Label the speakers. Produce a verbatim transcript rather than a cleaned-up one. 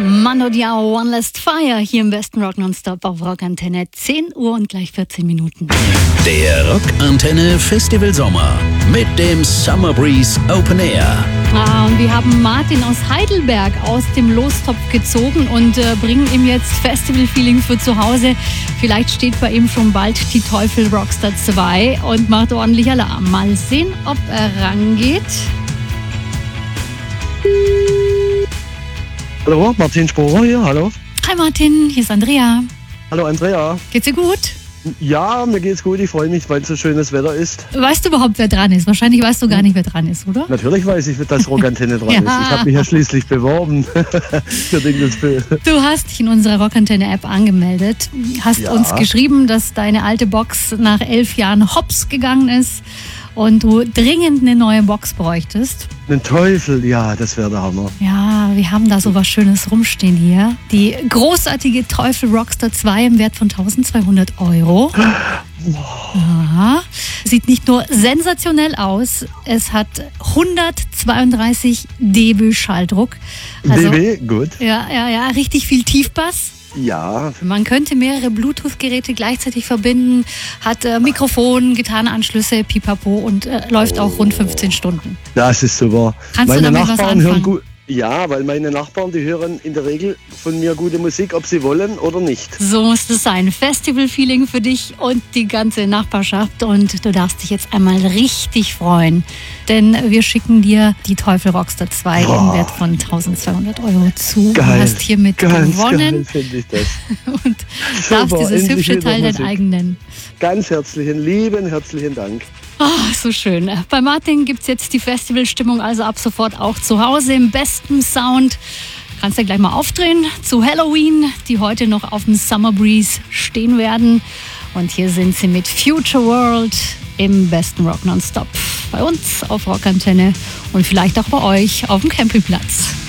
Speaker 1: Mando Diao, One Last Fire hier im besten Rock Nonstop auf Rockantenne. zehn Uhr und gleich vierzehn Minuten.
Speaker 2: Der Rockantenne Festival Sommer mit dem Summer Breeze Open Air.
Speaker 1: Ah, und wir haben Martin aus Heidelberg aus dem Lostopf gezogen und äh, bringen ihm jetzt Festival-Feeling für zu Hause. Vielleicht steht bei ihm schon bald die Teufel Rockstar zwei und macht ordentlich Alarm. Mal sehen, ob er rangeht.
Speaker 3: Hallo, Martin Sporer hier, hallo.
Speaker 1: Hi Martin, hier ist Andrea.
Speaker 3: Hallo Andrea.
Speaker 1: Geht's dir gut?
Speaker 3: Ja, mir geht's gut, ich freue mich, weil es so schönes Wetter ist.
Speaker 1: Weißt du überhaupt, wer dran ist? Wahrscheinlich weißt du gar nicht, wer dran ist, oder?
Speaker 3: Natürlich weiß ich, dass Rockantenne dran
Speaker 1: Ja.
Speaker 3: ist. Ich habe mich ja schließlich beworben für Dingelsbill.
Speaker 1: Du hast dich in unserer Rockantenne-App angemeldet, hast
Speaker 3: Ja.
Speaker 1: uns geschrieben, dass deine alte Box nach elf Jahren hops gegangen ist und du dringend eine neue Box bräuchtest.
Speaker 3: Ein Teufel, ja, das wäre der Hammer.
Speaker 1: Ja, wir haben da so was Schönes rumstehen hier. Die großartige Teufel Rockstar zwei im Wert von tausendzweihundert Euro. Ja, sieht nicht nur sensationell aus, es hat hundertzweiunddreißig Dezibel Schalldruck. Also,
Speaker 3: D B, gut.
Speaker 1: ja, ja, ja, richtig viel Tiefbass.
Speaker 3: Ja,
Speaker 1: Man könnte mehrere Bluetooth-Geräte gleichzeitig verbinden, hat äh, Mikrofon, Gitarrenanschlüsse, Pipapo und äh, läuft auch rund fünfzehn Stunden.
Speaker 3: das ist super.
Speaker 1: Kannst du
Speaker 3: meine
Speaker 1: damit was
Speaker 3: Nachbarn hören
Speaker 1: anfangen?
Speaker 3: gut. Ja, weil meine Nachbarn, die hören in der Regel von mir gute Musik, ob sie wollen oder nicht.
Speaker 1: So muss es sein. Festival-Feeling für dich und die ganze Nachbarschaft. Und du darfst dich jetzt einmal richtig freuen. Denn wir schicken dir die Teufel Rockstar zwei
Speaker 3: Boah.
Speaker 1: im Wert von tausendzweihundert Euro zu.
Speaker 3: Geil.
Speaker 1: Du hast hiermit
Speaker 3: Ganz
Speaker 1: gewonnen
Speaker 3: geil finde ich das.
Speaker 1: und darfst
Speaker 3: Super,
Speaker 1: dieses
Speaker 3: endlich
Speaker 1: hübsche
Speaker 3: wieder
Speaker 1: Teil dein
Speaker 3: Musik.
Speaker 1: eigen nennen.
Speaker 3: Ganz herzlichen, lieben, herzlichen Dank.
Speaker 1: Ah, so schön. Bei Martin gibt es jetzt die Festivalstimmung, also ab sofort auch zu Hause im besten Sound. Kannst ja gleich mal aufdrehen zu Halloween, die heute noch auf dem Summer Breeze stehen werden. Und hier sind sie mit Future World im besten Rock Nonstop. Bei uns auf Rockantenne und vielleicht auch bei euch auf dem Campingplatz.